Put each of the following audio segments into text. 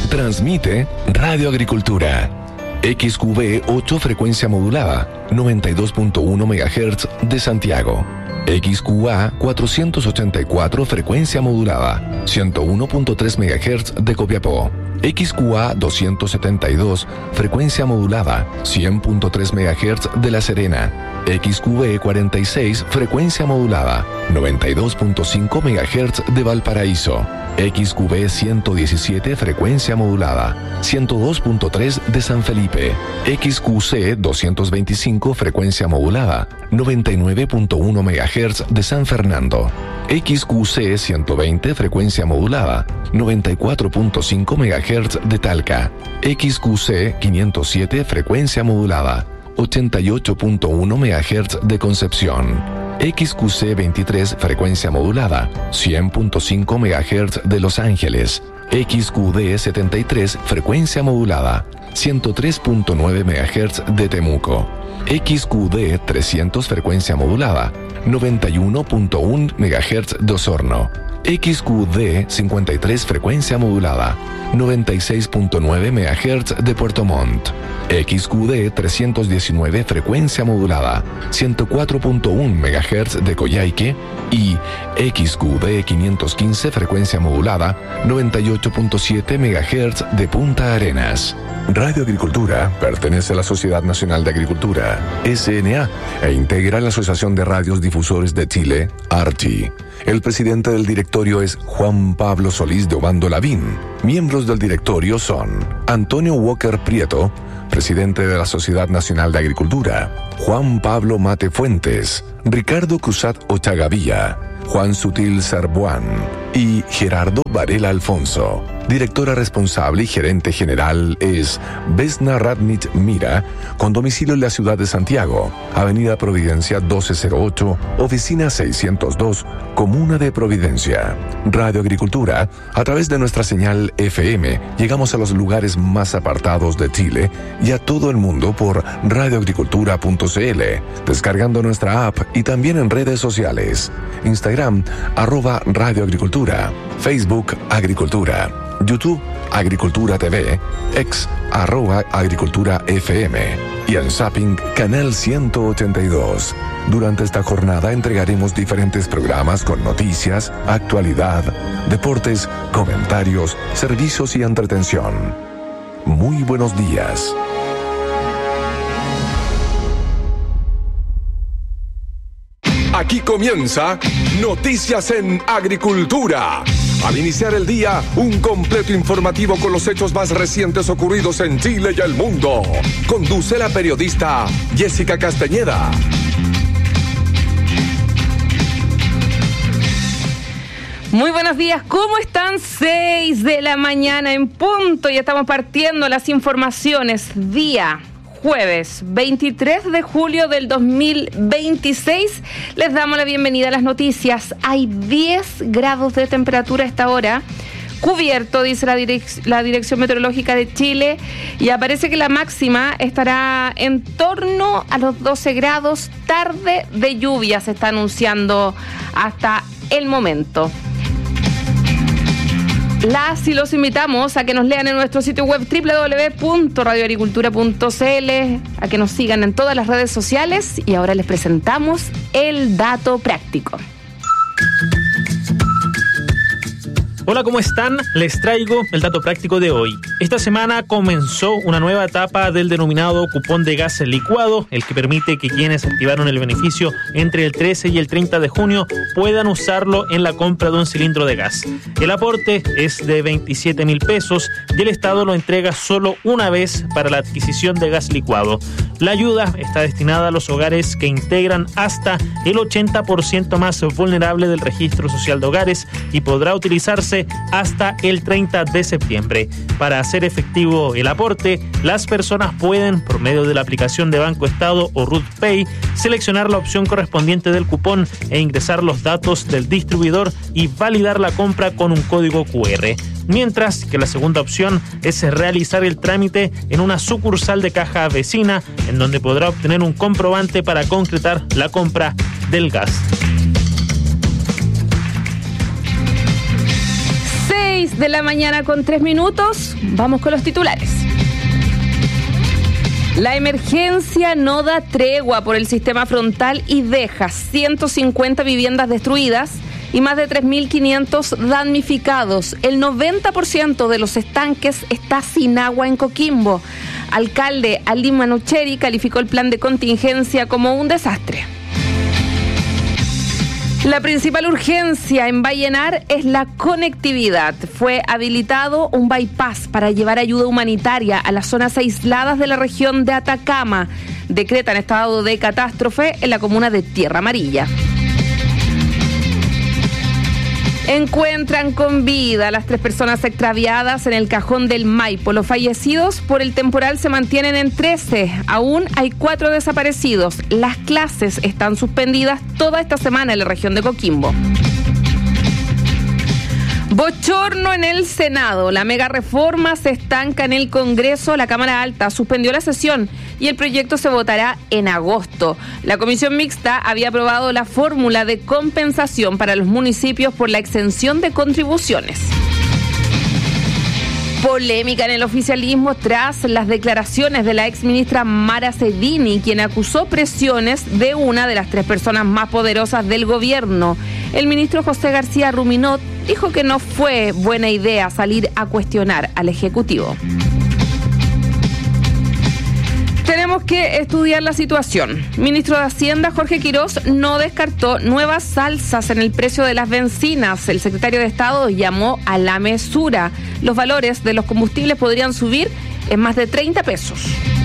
Transmite Radio Agricultura. XQB 8 frecuencia modulada, 92.1 MHz de Santiago. XQA 484 frecuencia modulada, 101.3 MHz de Copiapó. XQA 272 frecuencia modulada, 100.3 MHz de La Serena. XQB 46 frecuencia modulada, 92.5 MHz de Valparaíso. XQB 117 frecuencia modulada, 102.3 de San Felipe. XQC 225 frecuencia modulada, 99.1 MHz de San Fernando. XQC 120 frecuencia modulada, 94.5 MHz de Talca. XQC 507 frecuencia modulada, 88.1 MHz de Concepción. XQC 23 frecuencia modulada, 100.5 MHz de Los Ángeles. XQD 73 frecuencia modulada, 103.9 MHz de Temuco. XQD 300 frecuencia modulada, 91.1 MHz de Osorno. XQD 53 frecuencia modulada, 96.9 MHz de Puerto Montt. XQD 319 frecuencia modulada, 104.1 MHz de Coyhaique. Y XQD 515 frecuencia modulada, 98.7 MHz de Punta Arenas. Radio Agricultura pertenece a la Sociedad Nacional de Agricultura, SNA, e integra la Asociación de Radios Difusores de Chile, ARCHI. El presidente del directorio es Juan Pablo Solís de Obando Lavín. Miembros del directorio son Antonio Walker Prieto, presidente de la Sociedad Nacional de Agricultura; Juan Pablo Mate Fuentes; Ricardo Cruzat Ochagavía; Juan Sutil Sarbuán y Gerardo Varela Alfonso. Directora responsable y gerente general es Vesna Radnich Mira, con domicilio en la ciudad de Santiago, Avenida Providencia 1208, Oficina 602, Comuna de Providencia. Radio Agricultura, a través de nuestra señal FM, llegamos a los lugares más apartados de Chile y a todo el mundo por radioagricultura.cl, descargando nuestra app y también en redes sociales. Instagram, @radioagricultura, Facebook, Agricultura, YouTube, Agricultura TV, X, @Agricultura FM y en Zapping, Canal 182. Durante esta jornada entregaremos diferentes programas con noticias, actualidad, deportes, comentarios, servicios y entretención. Muy buenos días. Aquí comienza Noticias en Agricultura. Al iniciar el día, un completo informativo con los hechos más recientes ocurridos en Chile y el mundo. Conduce la periodista Jessica Castañeda. Muy buenos días, ¿cómo están? 6 de la mañana en punto y estamos partiendo las informaciones. Día jueves 23 de julio del 2026. Les damos la bienvenida a las noticias. Hay 10 grados de temperatura a esta hora. Cubierto, dice la Dirección Meteorológica de Chile, y aparece que la máxima estará en torno a los 12 grados. Tarde de lluvia se está anunciando hasta el momento. Las y los invitamos a que nos lean en nuestro sitio web www.radioagricultura.cl, a que nos sigan en todas las redes sociales, y ahora les presentamos el dato práctico. Hola, ¿cómo están? Les traigo el dato práctico de hoy. Esta semana comenzó una nueva etapa del denominado cupón de gas licuado, el que permite que quienes activaron el beneficio entre el 13 y el 30 de junio puedan usarlo en la compra de un cilindro de gas. El aporte es de 27.000 pesos y el Estado lo entrega solo una vez para la adquisición de gas licuado. La ayuda está destinada a los hogares que integran hasta el 80% más vulnerable del Registro Social de Hogares y podrá utilizarse hasta el 30 de septiembre. Para hacer efectivo el aporte, las personas pueden, por medio de la aplicación de Banco Estado o Ruth Pay, seleccionar la opción correspondiente del cupón e ingresar los datos del distribuidor y validar la compra con un código QR. Mientras que la segunda opción es realizar el trámite en una sucursal de caja vecina, en donde podrá obtener un comprobante para concretar la compra del gas. 6 de la mañana con 3 minutos. Vamos con los titulares. La emergencia no da tregua por el sistema frontal y deja 150 viviendas destruidas y más de 3.500 damnificados. El 90% de los estanques está sin agua en Coquimbo. Alcalde Ali Manucheri calificó el plan de contingencia como un desastre. La principal urgencia en Vallenar es la conectividad. Fue habilitado un bypass para llevar ayuda humanitaria a las zonas aisladas de la región de Atacama. Decretan estado de catástrofe en la comuna de Tierra Amarilla. Encuentran con vida a las 3 personas extraviadas en el cajón del Maipo. Los fallecidos por el temporal se mantienen en 13. Aún hay 4 desaparecidos. Las clases están suspendidas toda esta semana en la región de Coquimbo. Bochorno en el Senado. La mega reforma se estanca en el Congreso. La Cámara Alta suspendió la sesión y el proyecto se votará en agosto. La comisión mixta había aprobado la fórmula de compensación para los municipios por la exención de contribuciones. Polémica en el oficialismo tras las declaraciones de la exministra Mara Sedini, quien acusó presiones de una de las 3 personas más poderosas del gobierno. El ministro José García Ruminot dijo que no fue buena idea salir a cuestionar al Ejecutivo. Tenemos que estudiar la situación. Ministro de Hacienda Jorge Quirós no descartó nuevas alzas en el precio de las bencinas. El secretario de Estado llamó a la mesura. Los valores de los combustibles podrían subir en más de 30 pesos.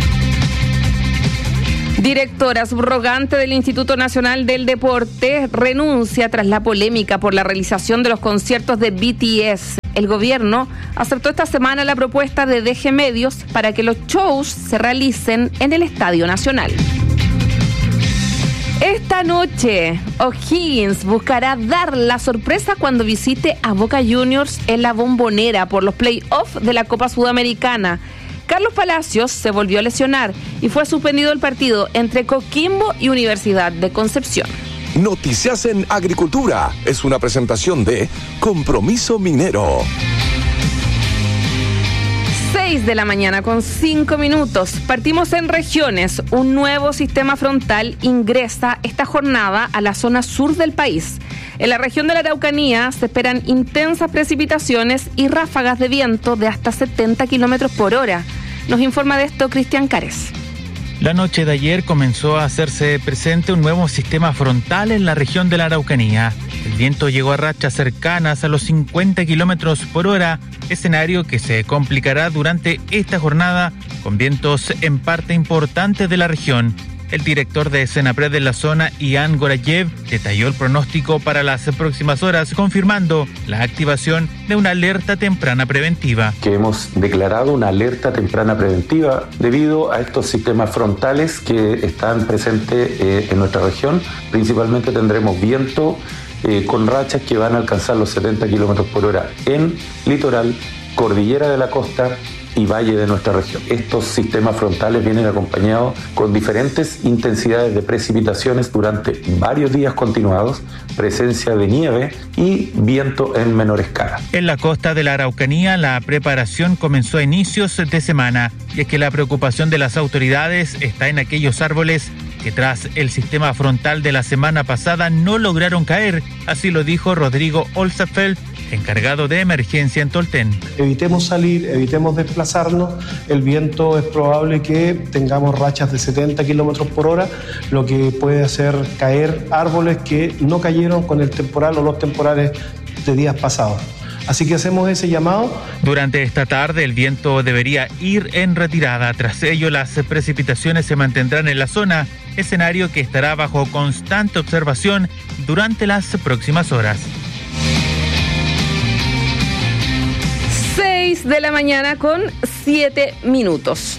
Directora subrogante del Instituto Nacional del Deporte renuncia tras la polémica por la realización de los conciertos de BTS. El gobierno aceptó esta semana la propuesta de DG Medios para que los shows se realicen en el Estadio Nacional. Esta noche, O'Higgins buscará dar la sorpresa cuando visite a Boca Juniors en la Bombonera por los play-offs de la Copa Sudamericana. Carlos Palacios se volvió a lesionar y fue suspendido el partido entre Coquimbo y Universidad de Concepción. Noticias en Agricultura es una presentación de Compromiso Minero. 6 de la mañana con 5 minutos. Partimos en regiones. Un nuevo sistema frontal ingresa esta jornada a la zona sur del país. En la región de la Araucanía se esperan intensas precipitaciones y ráfagas de viento de hasta 70 kilómetros por hora. Nos informa de esto Cristian Cares. La noche de ayer comenzó a hacerse presente un nuevo sistema frontal en la región de la Araucanía. El viento llegó a rachas cercanas a los 50 kilómetros por hora, escenario que se complicará durante esta jornada con vientos en parte importantes de la región. El director de Senapred de la zona, Ian Gorayev, detalló el pronóstico para las próximas horas, confirmando la activación de una alerta temprana preventiva. Que hemos declarado una alerta temprana preventiva debido a estos sistemas frontales que están presentes en nuestra región. Principalmente tendremos viento con rachas que van a alcanzar los 70 kilómetros por hora en litoral, cordillera de la costa y valle de nuestra región. Estos sistemas frontales vienen acompañados con diferentes intensidades de precipitaciones durante varios días continuados, presencia de nieve y viento en menor escala. En la costa de la Araucanía, la preparación comenzó a inicios de semana, y es que la preocupación de las autoridades está en aquellos árboles que tras el sistema frontal de la semana pasada no lograron caer, así lo dijo Rodrigo Olsafeld, encargado de emergencia en Tolten. Evitemos salir, evitemos desplazarnos. El viento es probable que tengamos rachas de 70 kilómetros por hora, lo que puede hacer caer árboles que no cayeron con el temporal o los temporales de días pasados. Así que hacemos ese llamado. Durante esta tarde el viento debería ir en retirada. Tras ello, las precipitaciones se mantendrán en la zona, escenario que estará bajo constante observación durante las próximas horas. 6 de la mañana con 7 minutos.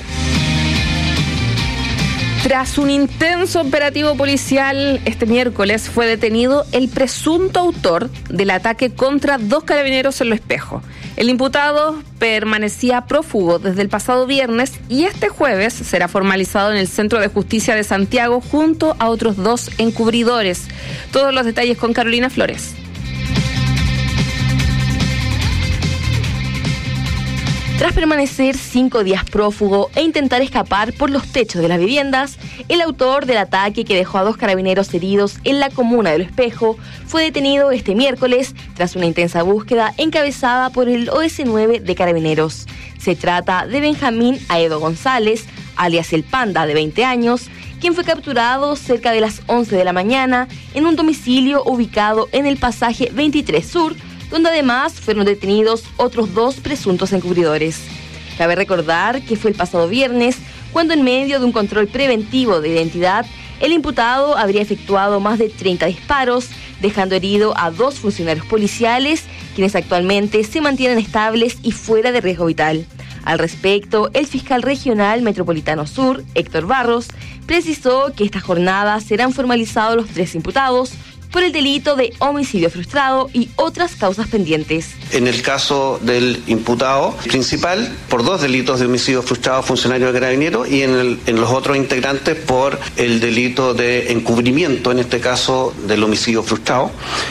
Tras un intenso operativo policial, este miércoles fue detenido el presunto autor del ataque contra 2 carabineros en Lo Espejo. El imputado permanecía prófugo desde el pasado viernes y este jueves será formalizado en el Centro de Justicia de Santiago junto a otros 2 encubridores. Todos los detalles con Carolina Flores. Tras permanecer 5 días prófugo e intentar escapar por los techos de las viviendas, el autor del ataque que dejó a 2 carabineros heridos en la comuna de Lo Espejo fue detenido este miércoles tras una intensa búsqueda encabezada por el OS9 de Carabineros. Se trata de Benjamín Aedo González, alias El Panda, de 20 años, quien fue capturado cerca de las 11 de la mañana en un domicilio ubicado en el pasaje 23 Sur, donde además fueron detenidos otros 2 presuntos encubridores. Cabe recordar que fue el pasado viernes cuando, en medio de un control preventivo de identidad, el imputado habría efectuado más de 30 disparos, dejando herido a 2 funcionarios policiales, quienes actualmente se mantienen estables y fuera de riesgo vital. Al respecto, el fiscal regional metropolitano sur, Héctor Barros, precisó que esta jornada serán formalizados los 3 imputados por el delito de homicidio frustrado y otras causas pendientes. En el caso del imputado principal, por 2 delitos de homicidio frustrado funcionario de Carabineros, y en los otros integrantes por el delito de encubrimiento, en este caso del homicidio frustrado.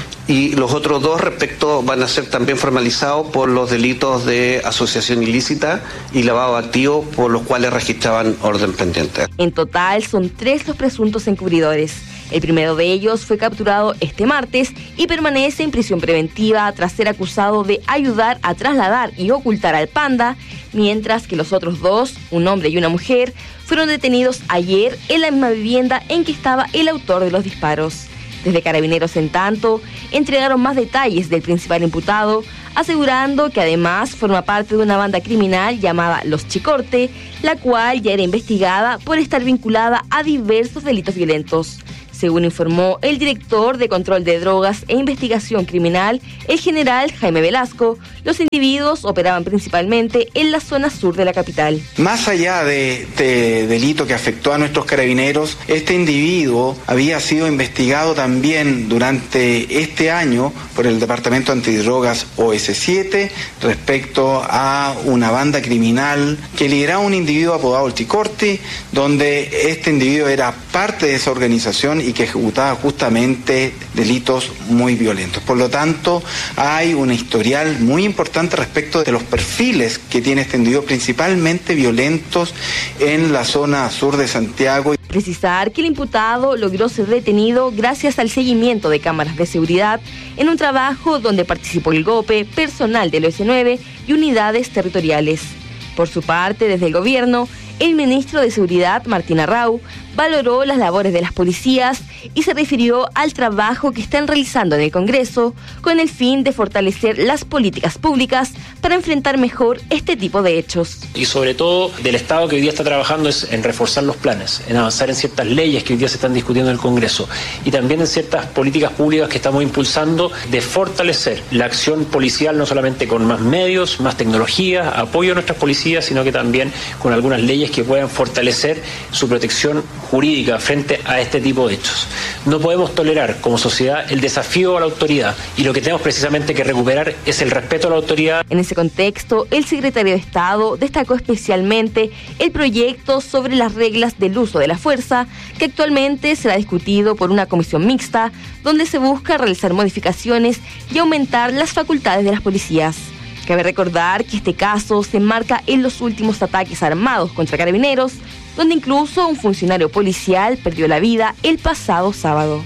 Y los otros 2 van a ser también formalizados por los delitos de asociación ilícita y lavado de activos, por los cuales registraban orden pendiente. En total son 3 los presuntos encubridores. El primero de ellos fue capturado este martes y permanece en prisión preventiva tras ser acusado de ayudar a trasladar y ocultar al Panda, mientras que los otros 2, un hombre y una mujer, fueron detenidos ayer en la misma vivienda en que estaba el autor de los disparos. Desde Carabineros, en tanto, entregaron más detalles del principal imputado, asegurando que además forma parte de una banda criminal llamada Los Chicorte, la cual ya era investigada por estar vinculada a diversos delitos violentos. Según informó el director de Control de Drogas e Investigación Criminal, el general Jaime Velasco, los individuos operaban principalmente en la zona sur de la capital. Más allá de este delito que afectó a nuestros carabineros, este individuo había sido investigado también durante este año por el Departamento Antidrogas OS7 respecto a una banda criminal que lideraba un individuo apodado El Chicorte, donde este individuo era parte de esa organización y que ejecutaba justamente delitos muy violentos. Por lo tanto, hay un historial muy importante respecto de los perfiles que tiene este individuo, principalmente violentos en la zona sur de Santiago. Precisar que el imputado logró ser detenido gracias al seguimiento de cámaras de seguridad en un trabajo donde participó el GOPE, personal del OS9 y unidades territoriales. Por su parte, desde el gobierno, el ministro de Seguridad, Martín Arrau, valoró las labores de las policías y se refirió al trabajo que están realizando en el Congreso con el fin de fortalecer las políticas públicas para enfrentar mejor este tipo de hechos. Y sobre todo del Estado que hoy día está trabajando es en reforzar los planes, en avanzar en ciertas leyes que hoy día se están discutiendo en el Congreso y también en ciertas políticas públicas que estamos impulsando de fortalecer la acción policial, no solamente con más medios, más tecnología, apoyo a nuestras policías, sino que también con algunas leyes que puedan fortalecer su protección jurídica frente a este tipo de hechos. No podemos tolerar como sociedad el desafío a la autoridad y lo que tenemos precisamente que recuperar es el respeto a la autoridad. En ese contexto, el secretario de Estado destacó especialmente el proyecto sobre las reglas del uso de la fuerza, que actualmente será discutido por una comisión mixta, donde se busca realizar modificaciones y aumentar las facultades de las policías. Cabe recordar que este caso se enmarca en los últimos ataques armados contra carabineros, donde incluso un funcionario policial perdió la vida el pasado sábado.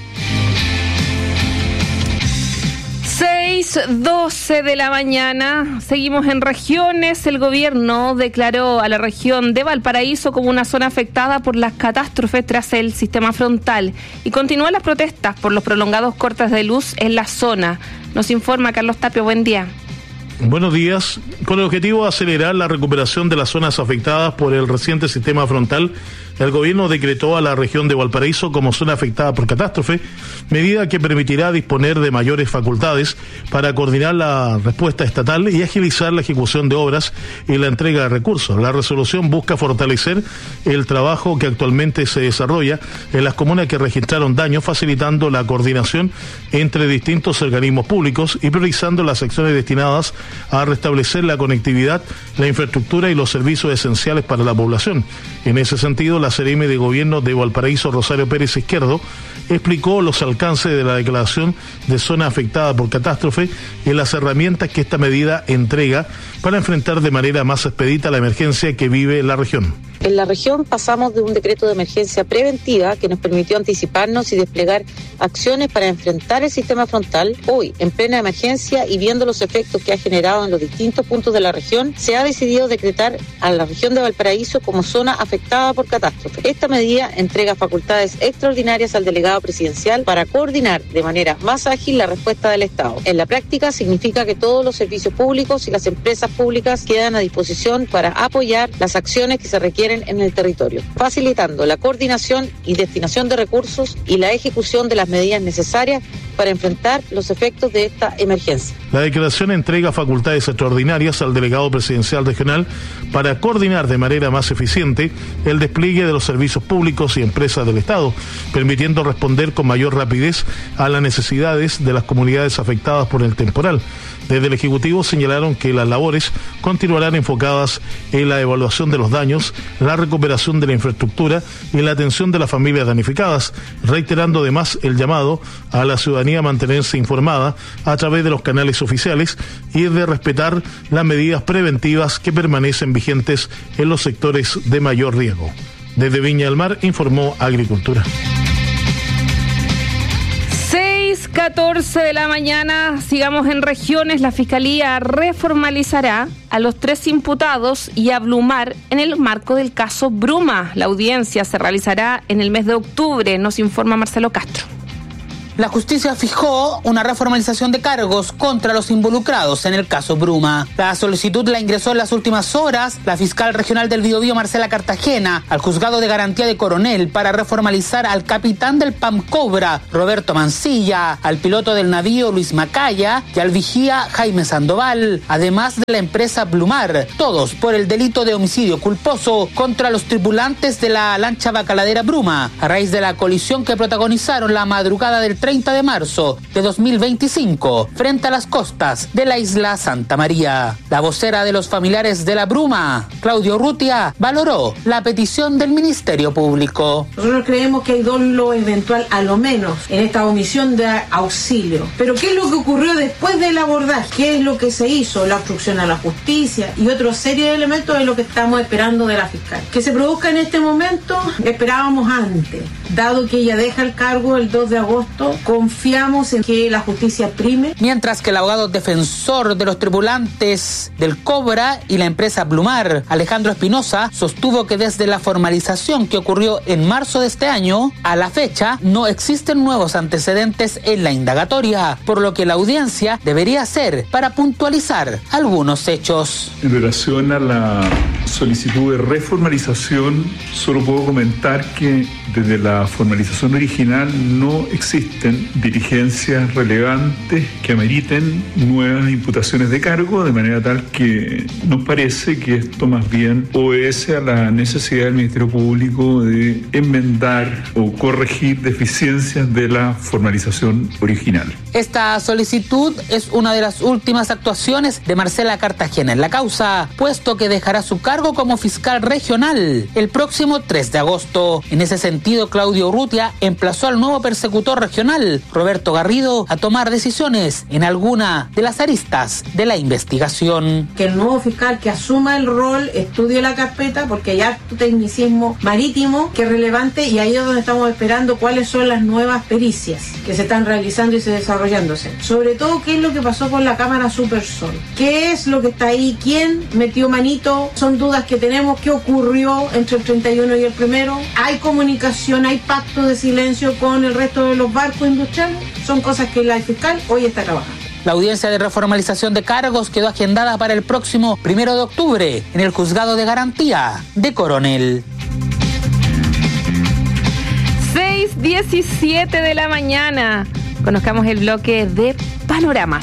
6:12 de la mañana. Seguimos en regiones. El gobierno declaró a la región de Valparaíso como una zona afectada por las catástrofes tras el sistema frontal y continúan las protestas por los prolongados cortes de luz en la zona. Nos informa Carlos Tapio. Buen día. Buenos días. Con el objetivo de acelerar la recuperación de las zonas afectadas por el reciente sistema frontal, el gobierno decretó a la región de Valparaíso como zona afectada por catástrofe, medida que permitirá disponer de mayores facultades para coordinar la respuesta estatal y agilizar la ejecución de obras y la entrega de recursos. La resolución busca fortalecer el trabajo que actualmente se desarrolla en las comunas que registraron daños, facilitando la coordinación entre distintos organismos públicos y priorizando las acciones destinadas a restablecer la conectividad, la infraestructura y los servicios esenciales para la población. En ese sentido, la la CRM de Gobierno de Valparaíso, Rosario Pérez Izquierdo, explicó los alcances de la declaración de zona afectada por catástrofe y las herramientas que esta medida entrega para enfrentar de manera más expedita la emergencia que vive la región. En la región pasamos de un decreto de emergencia preventiva que nos permitió anticiparnos y desplegar acciones para enfrentar el sistema frontal. Hoy, en plena emergencia y viendo los efectos que ha generado en los distintos puntos de la región, se ha decidido decretar a la región de Valparaíso como zona afectada por catástrofe. Esta medida entrega facultades extraordinarias al delegado presidencial para coordinar de manera más ágil la respuesta del Estado. En la práctica significa que todos los servicios públicos y las empresas públicas quedan a disposición para apoyar las acciones que se requieren en el territorio, facilitando la coordinación y destinación de recursos y la ejecución de las medidas necesarias para enfrentar los efectos de esta emergencia. La declaración entrega facultades extraordinarias al delegado presidencial regional para coordinar de manera más eficiente el despliegue de los servicios públicos y empresas del Estado, permitiendo responder con mayor rapidez a las necesidades de las comunidades afectadas por el temporal. Desde el Ejecutivo señalaron que las labores continuarán enfocadas en la evaluación de los daños, la recuperación de la infraestructura y la atención de las familias damnificadas, reiterando además el llamado a la ciudadanía a mantenerse informada a través de los canales oficiales y de respetar las medidas preventivas que permanecen vigentes en los sectores de mayor riesgo. Desde Viña del Mar informó Agricultura. 6:14 de la mañana, sigamos en regiones. La Fiscalía reformalizará a los 3 imputados y a Blumar en el marco del caso Bruma. La audiencia se realizará en el mes de octubre, nos informa Marcelo Castro. La justicia fijó una reformalización de cargos contra los involucrados en el caso Bruma. La solicitud la ingresó en las últimas horas la fiscal regional del Biobío, Marcela Cartagena, al juzgado de garantía de Coronel para reformalizar al capitán del PAM Cobra, Roberto Mancilla, al piloto del navío, Luis Macaya, y al vigía, Jaime Sandoval, además de la empresa Blumar, todos por el delito de homicidio culposo contra los tripulantes de la lancha bacaladera Bruma, a raíz de la colisión que protagonizaron la madrugada del 30 de marzo de 2025 frente a las costas de la isla Santa María. La vocera de los familiares de la Bruma, Claudio Urrutia, valoró la petición del Ministerio Público. Nosotros creemos que hay dolo eventual a lo menos en esta omisión de auxilio. Pero ¿qué es lo que ocurrió después del abordaje? ¿Qué es lo que se hizo? La obstrucción a la justicia y otra serie de elementos es lo que estamos esperando de la fiscal. Que se produzca en este momento, esperábamos antes. Dado que ella deja el cargo el 2 de agosto, confiamos en que la justicia prime. Mientras que el abogado defensor de los tripulantes del Cobra y la empresa Blumar, Alejandro Espinosa, sostuvo que desde la formalización que ocurrió en marzo de este año, a la fecha no existen nuevos antecedentes en la indagatoria, por lo que la audiencia debería ser para puntualizar algunos hechos. En relación a la solicitud de reformalización, solo puedo comentar que desde la formalización original no existen diligencias relevantes que ameriten nuevas imputaciones de cargo, de manera tal que nos parece que esto más bien obedece a la necesidad del Ministerio Público de enmendar o corregir deficiencias de la formalización original. Esta solicitud es una de las últimas actuaciones de Marcela Cartagena en la causa, puesto que dejará su cargo como fiscal regional el próximo 3 de agosto. En ese sentido, Claudio Urrutia emplazó al nuevo persecutor regional, Roberto Garrido, a tomar decisiones en alguna de las aristas de la investigación. Que el nuevo fiscal que asuma el rol estudie la carpeta, porque hay harto tecnicismo marítimo que es relevante, y ahí es donde estamos esperando cuáles son las nuevas pericias que se están realizando y se desarrollándose. Sobre todo, qué es lo que pasó con la cámara Supersol, qué es lo que está ahí, quién metió manito, son dudas que tenemos, qué ocurrió entre el 31 y el 1. Hay comunicación, hay pacto de silencio con el resto de los barcos industriales, son cosas que la fiscal hoy está trabajando. La audiencia de reformalización de cargos quedó agendada para el próximo 1 de octubre en el juzgado de garantía de Coronel. 6:17 de la mañana. Conozcamos el bloque de panoramas.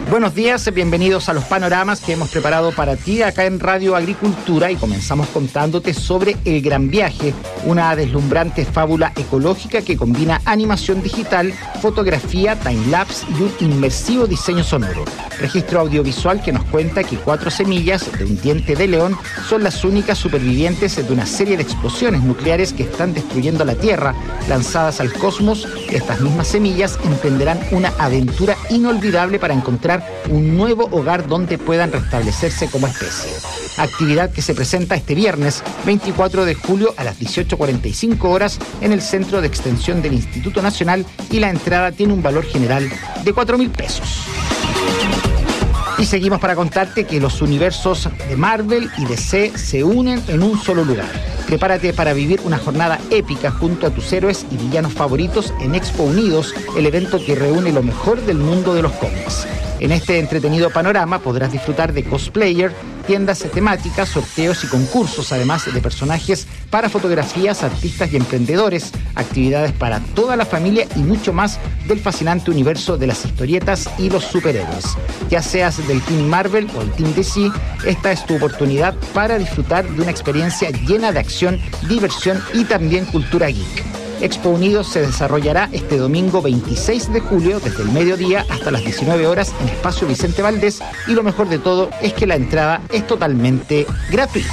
Buenos días, bienvenidos a los panoramas que hemos preparado para ti acá en Radio Agricultura, y comenzamos contándote sobre El Gran Viaje, una deslumbrante fábula ecológica que combina animación digital, fotografía, timelapse y un inmersivo diseño sonoro. Registro audiovisual que nos cuenta que 4 semillas de un diente de león son las únicas supervivientes de una serie de explosiones nucleares que están destruyendo la Tierra. Lanzadas al cosmos, estas mismas semillas emprenderán una aventura inolvidable para encontrar un nuevo hogar donde puedan restablecerse como especie. Actividad que se presenta este viernes 24 de julio a las 18:45 horas en el Centro de Extensión del Instituto Nacional, y la entrada tiene un valor general de 4.000 pesos. Y seguimos para contarte que los universos de Marvel y DC se unen en un solo lugar. Prepárate para vivir una jornada épica junto a tus héroes y villanos favoritos en Expo Unidos, el evento que reúne lo mejor del mundo de los cómics. En este entretenido panorama podrás disfrutar de cosplayer, tiendas temáticas, sorteos y concursos, además de personajes para fotografías, artistas y emprendedores, actividades para toda la familia y mucho más del fascinante universo de las historietas y los superhéroes. Ya seas del Team Marvel o el Team DC, esta es tu oportunidad para disfrutar de una experiencia llena de acción, diversión y también cultura geek. Expo Unidos se desarrollará este domingo 26 de julio desde el mediodía hasta las 19 horas en Espacio Vicente Valdés, y lo mejor de todo es que la entrada es totalmente gratuita.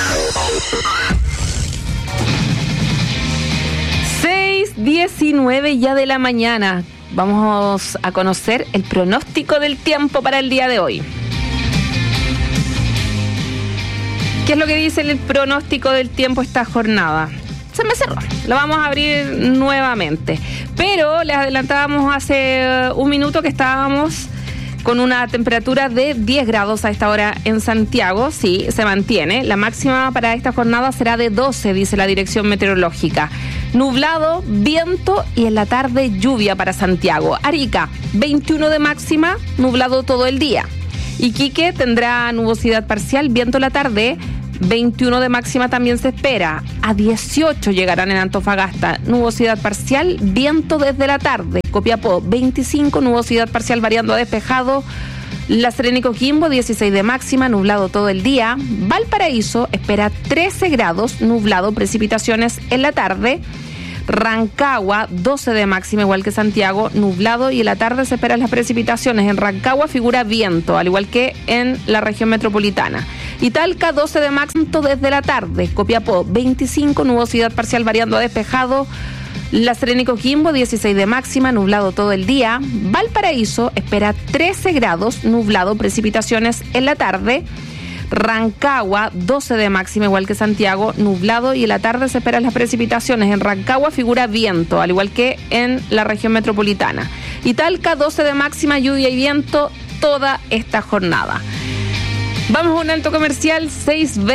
6:19 ya de la mañana. Vamos a conocer el pronóstico del tiempo para el día de hoy. ¿Qué es lo que dice el pronóstico del tiempo esta jornada? Se me cerró, lo vamos a abrir nuevamente, pero les adelantábamos hace un minuto que estábamos con una temperatura de 10 grados a esta hora en Santiago. Sí, se mantiene. La máxima para esta jornada será de 12, dice la dirección meteorológica. Nublado, viento y en la tarde lluvia para Santiago. Arica, 21 de máxima, nublado todo el día. Iquique tendrá nubosidad parcial, viento en la tarde, 21 de máxima también se espera. A 18 llegarán en Antofagasta, nubosidad parcial, viento desde la tarde. Copiapó, 25, nubosidad parcial variando a despejado. La Serena y Coquimbo, 16 de máxima, nublado todo el día. Valparaíso espera 13 grados, nublado, precipitaciones en la tarde. Rancagua, 12 de máxima, igual que Santiago, nublado, y en la tarde se esperan las precipitaciones. En Rancagua figura viento, al igual que en la región metropolitana. Y Talca, 12 de máxima desde la tarde. Copiapó, 25, nubosidad parcial variando a despejado. La Serena y Coquimbo, 16 de máxima, nublado todo el día. Valparaíso espera 13 grados, nublado, precipitaciones en la tarde. Rancagua, 12 de máxima, igual que Santiago, nublado, y en la tarde se esperan las precipitaciones. En Rancagua figura viento, al igual que en la región metropolitana. Y Talca, 12 de máxima, lluvia y viento toda esta jornada. Vamos a un alto comercial, 6:20.